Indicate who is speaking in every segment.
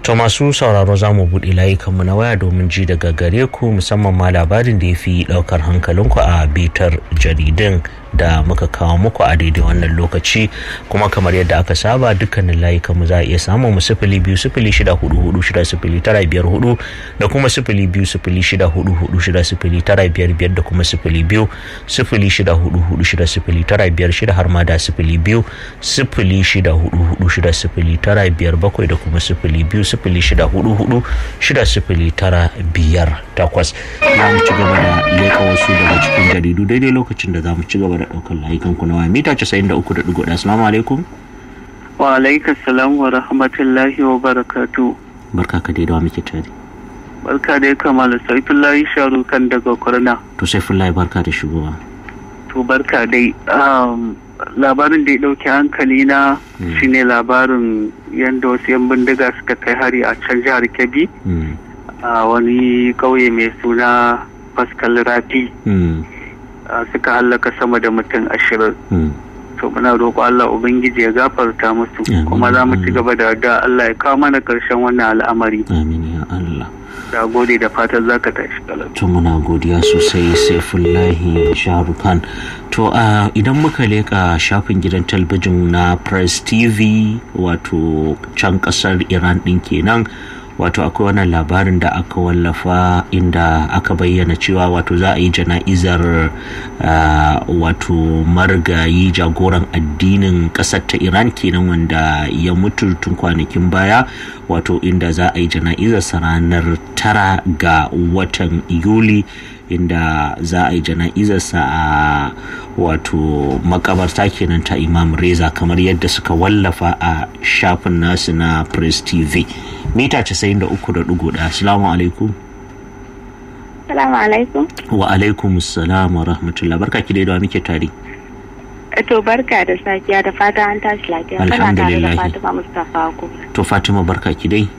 Speaker 1: To masu sauraro za mu buɗe layukanmu na waya domin ji daga gare ku, musamman ma labarin da ya fi ɗaukar hankalinku a bitar jaridun da muka kawo muku a daidai wannan lokaci. Kuma kamar yadda aka saba, dukkanin layukanmu za a iya samun mu 020644600954 da kuma 020644600955 da kuma 020644600956 har ma da 020644600957 da kuma 020644600958. Za mu ci gaba da leƙa wasu daga cikin jaridu daidai lokacin da za mu ci gaba da ɗaukar layukanku na waya mita 93.1. Assalamu alaikum.
Speaker 2: Wa alaikum salam wa rahmatullahi wa barakatu.
Speaker 1: Barka ka dai da wa muke tare.
Speaker 2: Barka dai Kamal Saifullahi Sharukan daga Kurna.
Speaker 1: To Saifullahi barka da shigowa.
Speaker 2: To barka dai. Labarin da ya ɗauki hankali na shine labarin yadda wasu 'yan bindiga suka kai hari a can jihar Kebbi a wani ƙauye mai suna Pascal Rafi. Suka hallaka sama da mutum 20. To muna roƙo Allah Ubangiji ya gafarta musu, kuma za mu ci gaba da addu'a Allah ya kawo mana ƙarshen wannan al'amari.
Speaker 1: Amin ya Allah.
Speaker 2: Da gode da fatan za ka tashi kalam.
Speaker 1: To muna godiya sosai Saifullahi Sharukan. To idan muka leƙa shafin gidan talabijin na Press TV, wato can ƙasar Iran ɗin kenan, wato akwai wannan labarin da aka wallafa inda aka bayyana cewa wato za a yi jana'izar wato marigayi jagoran addinin ƙasar ta Iran kenan wanda ya mutu tun kwanakin baya, wato inda za a yi jana'izar ranar 9 ga watan Yuli, inda za a yi jana'izarsa a wato makabarta kenan ta Imam Reza, kamar yadda suka wallafa a shafin nasu na Press TV. Mita 93.1. Assalamu alaikum.
Speaker 3: Assalamu alaikum.
Speaker 1: Wa alaikum assalam wa rahmatullah. Barka ki da muke tare.
Speaker 3: To barka da safiya, da fata an tashi lafiya.
Speaker 1: Alhamdulillah.
Speaker 3: Kana tare da Fatima Mustafa ko.
Speaker 1: To Fatima barka ki dai.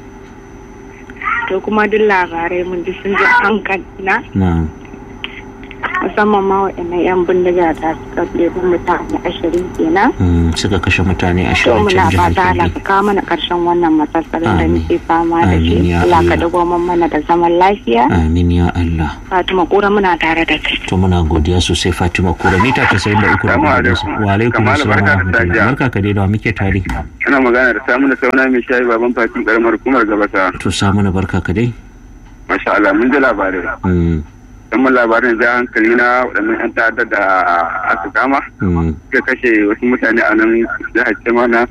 Speaker 3: To kuma duk labarai mun ji sun ji hankali na.
Speaker 1: Na'am.
Speaker 3: Musamman ma waɗannan 'yan bindiga da suka ɗebi mutane 20 kenan.
Speaker 1: Suka kashe mutane 20
Speaker 3: to muna fata Allah ka kawo mana ƙarshen wannan matsalolin da muke fama da shi. Allah ka dago mana da zaman lafiya.
Speaker 1: Amin ya Allah.
Speaker 3: Fatima Kura muna tare da kai.
Speaker 1: To muna godiya sosai Fatima Kura. Mita 93. Wa alaikum assalam. Barka ka dai da muke tare.
Speaker 2: Ina magana da Samuna Sauna mai shayi baban Fatin karamar hukumar Gabata.
Speaker 1: To Samuna barka ka dai.
Speaker 2: Masha Allah mun ji labarai. Don labarin da hankali na waɗannan 'yan ta'adda da aka kama suka kashe wasu mutane a nan jihar Cemana.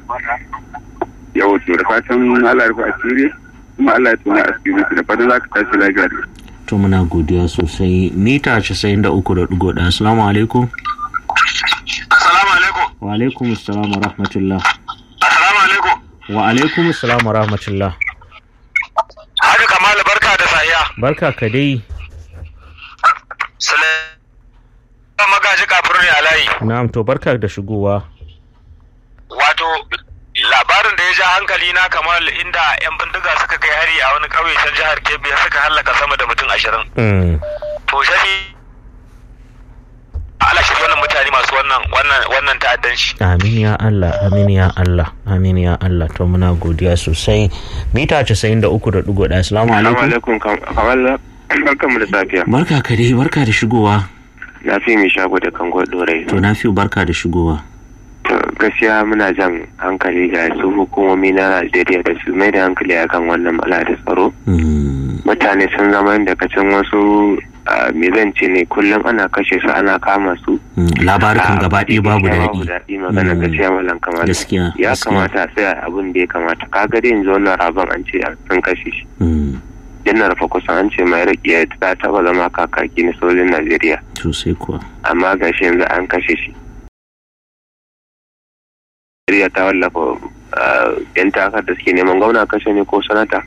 Speaker 2: Yau to da fatan Allah ya rufe asiri kuma Allah ya tona asiri da fatan za ka tashi lafiya.
Speaker 1: To muna godiya sosai. Mita 93.1. Assalamu alaikum.
Speaker 2: Assalamu alaikum.
Speaker 1: Wa alaikum assalam wa rahmatullah.
Speaker 2: Assalamu alaikum.
Speaker 1: Wa alaikum assalam wa rahmatullah.
Speaker 2: Haji Kamal barka da safiya.
Speaker 1: Barka ka dai.
Speaker 2: Magaji kafin ne a layi.
Speaker 1: Na'am, to barka da shigowa.
Speaker 2: Wato labarin da ya ja hankali na Kamal, inda 'yan bindiga suka kai hari a wani ƙauye can jihar Kebbi suka hallaka sama da mutum 20. To shani Allah shi wannan mutane masu wannan ta'addanci.
Speaker 1: Amin ya Allah, amin ya Allah, amin ya Allah. To muna godiya sosai. Mita 93.1. Assalamu alaikum.
Speaker 2: Assalamu alaikum Kamal. Barkanmu da safiya.
Speaker 1: Barka ka dai, barka da shigowa.
Speaker 2: Na fi mai shago da kango dorai.
Speaker 1: To na fi barka da shigowa.
Speaker 2: To gaskiya muna jan hankali ga su hukumomi na Najeriya da su mai da hankali akan wannan matsala da tsaro. Mutane sun zama da kacin wasu me zan ce ne kullum ana kashe su ana kama su.
Speaker 1: Labarukan gaba ɗaya babu daɗi.
Speaker 2: Magana gaskiya malam kamar.
Speaker 1: Gaskiya.
Speaker 2: Ya kamata sai abin da ya kamata. Kaga dai yanzu wannan rabon an ce an kashe shi. Janar fa kusan an ce mai rakiya ta taba zama kakaki na sojin Najeriya.
Speaker 1: Sosai kuwa.
Speaker 2: Amma ga shi yanzu an kashe shi. Najeriya ta wallafa yan takar da suke neman gwamna kashe ne ko sanata.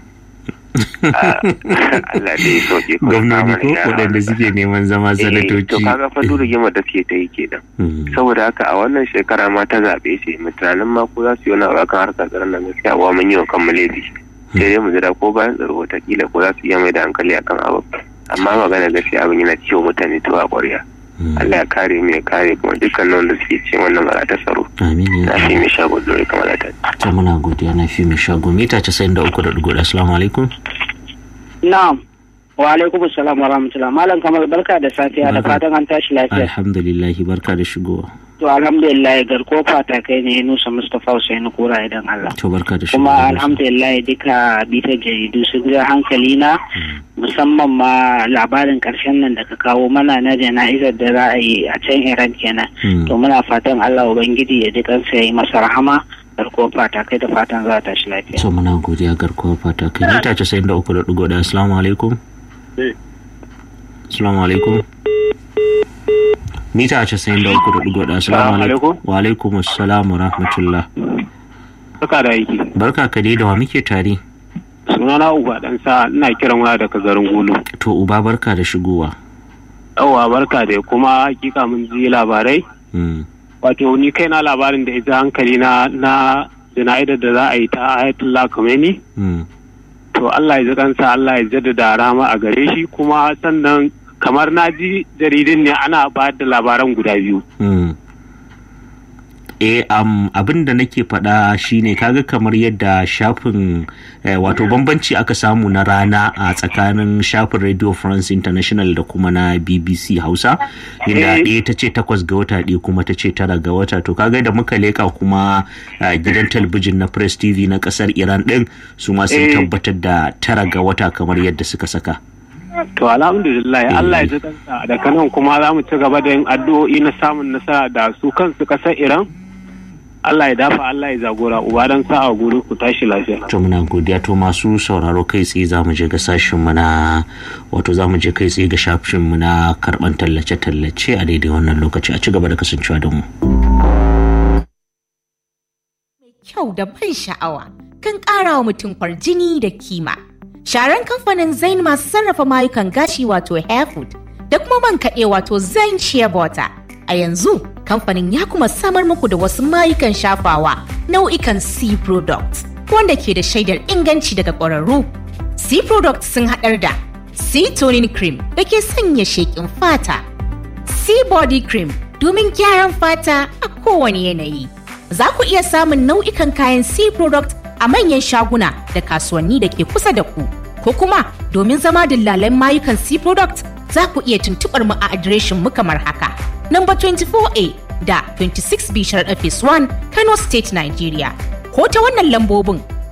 Speaker 2: Allah dai sauke ko.
Speaker 1: Gwamnati ko waɗanda suke neman zama sanatoci.
Speaker 2: To kaga fa rigimar da suke ta yi kenan. Saboda haka a wannan shekara ma ta zaɓe ce mutanen ma ko za su yi wani abu akan harkar tsaron nan gaskiya wa mun yi wa kan laifi. Sai dai mu jira ko bayan tsaro watakila ko za su iya mai da hankali akan abu, amma magana gaskiya abin yana ciwo mutane to a ƙwarya.
Speaker 4: Allah ya kare mu ya kare kuma dukkan wanda suke cikin wannan mara ta tsaro.
Speaker 1: Amin ya
Speaker 4: Na fi mai shago dole kamar ta.
Speaker 1: Ta muna godiya na fi mai shago mita 93.4. Assalamu alaikum.
Speaker 5: Na'am. Wa alaikum assalam wa rahmatullah. Malam Kamal barka da safiya da fatan an tashi lafiya.
Speaker 1: Alhamdulillah barka da shigowa.
Speaker 5: To alhamdulillah garko fata kai ne Nusa Mustafa Hussein Kura idan Allah.
Speaker 1: To barka da shigowa.
Speaker 5: Kuma alhamdulillah duka bita jaridu sun ga hankali na musamman ma labarin karshen nan da ka kawo mana na jana'izar da za a yi a can Iran kenan. To muna fatan Allah ubangiji ya ji kansa ya yi masa rahama. Garkuwar fata kai da fatan za ta shi lafiya.
Speaker 1: So muna godiya garkuwar fata kai mita 93.4. Assalamu alaikum. Assalamu alaikum. Mita 93.4. Assalamu alaikum. Wa alaikum assalam wa rahmatullah.
Speaker 4: Barka da aiki.
Speaker 1: Barka ka dai da wa muke tare.
Speaker 4: Sunana Uba dan sa ina kiran waya daga garin Gulu.
Speaker 1: To Uba barka da shigowa.
Speaker 4: Yawwa barka da kuma hakika mun ji labarai. Wato ni kaina labarin da ya hankali na jana'idar da za a yi ta Ayatollah Khomeini. To Allah ya ji kansa, Allah ya jaddada rama a gare shi, kuma sannan kamar na ji jaridin ne ana ba da labaran guda biyu.
Speaker 1: Abin da nake faɗa shine kaga kamar yadda shafin wato bambanci aka samu na rana a tsakanin shafin Radio France International da kuma na BBC Hausa, inda ɗaya ta ce 8 ga wata ɗaya kuma ta ce 9 ga wata. To kaga da muka leka kuma gidan talabijin na Press TV na ƙasar Iran ɗin su ma sun tabbatar da 9 ga wata kamar yadda suka saka.
Speaker 4: To alhamdulillah Allah ya ji kansa, da kanan kuma za mu ci gaba da yin addu'o'i na samun nasara da su kansu ƙasar Iran. Allah ya dafa, Allah ya zagora, uba dan sa'a guri ku tashi lafiya.
Speaker 1: To muna godiya. To masu sauraro kai tsaye za mu je ga sashin mu na za mu je kai tsaye ga shafin mu na karban tallace-tallace a daidai wannan lokaci. A ci gaba da kasancewa da mu.
Speaker 6: Mai kyau da ban sha'awa kan ƙara wa mutum kwarjini da kima. Sharan kamfanin Zain masu sarrafa mayukan gashi wato Hairfood da kuma man kaɗe wato Zain Shea Butter. A yanzu kamfanin ya kuma samar muku da wasu mayukan shafawa nau'ikan C products wanda ke da shaidar inganci daga ƙwararru. C products sun haɗar da C toning cream da ke sanya sheƙin fata, C body cream domin gyaran fata a kowane yanayi. Za ku iya samun nau'ikan kayan C product a manyan shaguna da kasuwanni da ke kusa da ku, ko kuma domin zama dillalan mayukan C product za ku iya tuntuɓar mu a adireshin mu kamar haka. Number 24A da 26B Sharaɗa Phase 1 Kano State, Nigeria. Ko ta wannan lambobin